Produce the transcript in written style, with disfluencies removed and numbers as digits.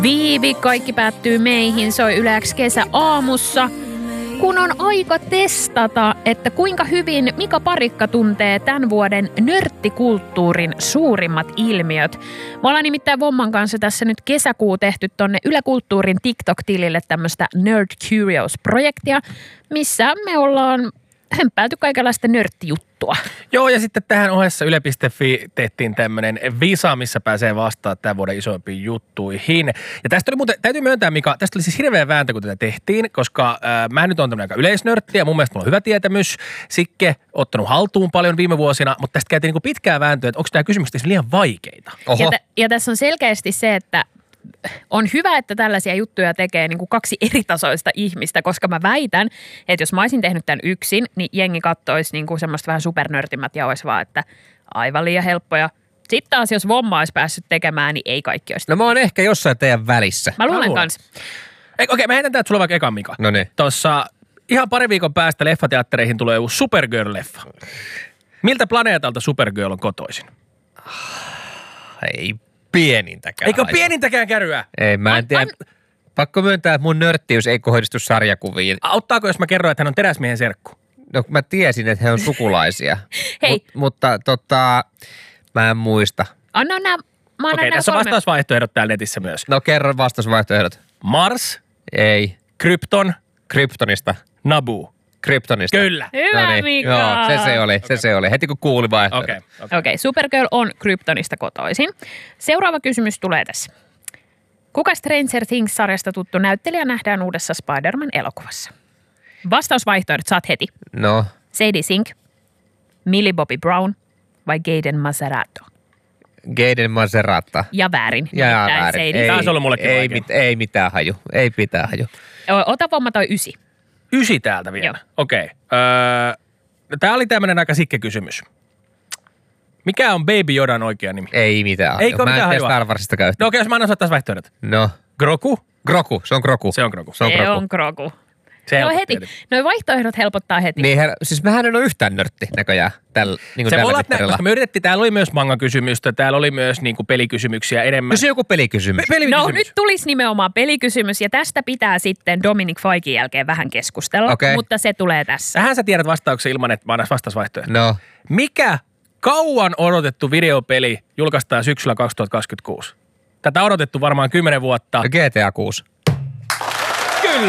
Viivi, kaikki päättyy meihin, soi Yle X kesä aamussa, kun on aika testata, että kuinka hyvin Mika Parikka tuntee tämän vuoden nörttikulttuurin suurimmat ilmiöt. Me ollaan nimittäin Vomman kanssa tässä nyt kesäkuu tehty tonne Yle Kulttuurin TikTok-tilille tämmöistä Nerd Curious-projektia, missä me ollaan hömppäilty kaikenlaista nörttijuttua. Joo, ja sitten tähän ohessa Yle.fi tehtiin tämmöinen visa, missä pääsee vastaan tämän vuoden isoimpiin juttuihin. Ja tästä oli muuten, täytyy myöntää Mika, tästä oli siis hirveä vääntö, kun tätä tehtiin, koska mä nyt on tämmöinen aika yleisnörtti ja mun mielestä mulla on hyvä tietämys. Sikke ottanut haltuun paljon viime vuosina, mutta tästä käytiin niin pitkää vääntöä, että onko nämä kysymykset liian vaikeita. Ja tässä on selkeästi se, että on hyvä, että tällaisia juttuja tekee niin kuin kaksi eritasoista ihmistä, koska mä väitän, että jos mä olisin tehnyt tämän yksin, niin jengi kattoisi niin kuin semmoista vähän supernörtimmät ja olisi vaan, että aivan liian helppoja. Sitten taas, jos Vomma olisi päässyt tekemään, niin ei kaikki olisi. No mä oon ehkä jossain teidän välissä. Mä luulen kans. Okei, mä heitän täältä sulle vaikka ekan, Mika. No niin. Tuossa ihan pari viikon päästä leffateattereihin tulee uusi Supergirl-leffa. Miltä planeetalta Supergirl on kotoisin? Ei pienintäkään. Eikö pienintäkään käryä? Ei, mä en tiedä. Pakko myöntää, että mun nörttiys ei kohdistu sarjakuviin. Auttaako, jos mä kerron, että hän on teräsmiehen serkku? No mä tiesin, että he on sukulaisia. Hei. Mutta mä en muista. Anna nämä. Okei, tässä on vastausvaihtoehdot täällä netissä myös. No kerro vastausvaihtoehdot. Mars. Ei. Krypton. Kryptonista. Naboo. Kryptonista. Kyllä. Hyvä, Noniin. Mika. Joo, se oli. Heti kun kuuli vaihtoehdot. Okei, Supergirl on Kryptonista kotoisin. Seuraava kysymys tulee tässä. Kuka Stranger Things-sarjasta tuttu näyttelijä nähdään uudessa Spider-Man-elokuvassa? Vastausvaihtoehdot saat heti. No. Sadie Sink, Millie Bobby Brown vai Gaten Maserato? Gaten Maserata. Ja väärin. Ja väärin. Tämä on ollut mullekin ei mitään haju. Ei mitään haju. Ota Vomma toi 9. 9 täältä vielä. Okei. Tämä oli tämmöinen aika sikke kysymys. Mikä on Baby Yodan oikea nimi? Ei mitään haju. Eikö mitään mä en hajua? tiedä Star Warsista käystä. No okei, jos mä annan sua taas vaihtoehdot. No. Grogu? Grogu, se on Grogu. Se on Grogu. Se on Grogu. Se no heti. Noi vaihtoehdot helpottaa heti. Niin, siis mähän en ole yhtään nörtti näköjään tällä niin se tällä näin, koska me yritettiin, täällä oli myös manga-kysymystä, täällä oli myös niin kuin pelikysymyksiä enemmän. Kysy joku pelikysymys. No nyt tulisi nimenomaan pelikysymys ja tästä pitää sitten Dominic Faikin jälkeen vähän keskustella, mutta se tulee tässä. Sähän sä tiedät vastauksen ilman, että mä annan vastausvaihtoehto. No. Mikä kauan odotettu videopeli julkaistaan syksyllä 2026? Tätä on odotettu varmaan 10 vuotta. GTA 6.